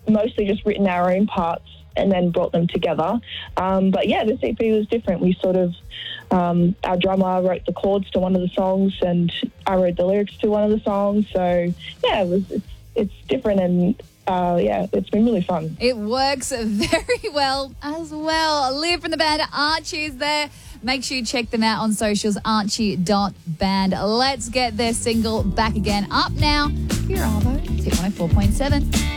mostly just written our own parts and then brought them together. But yeah, this EP was different. We sort of, our drummer wrote the chords to one of the songs and I wrote the lyrics to one of the songs. So yeah, it's different and it's been really fun. It works very well as well. Liv from the band Archie is there. Make sure you check them out on socials, archie.band. Let's get their single Back Again up now. Here are Arvo, Hit 104.7.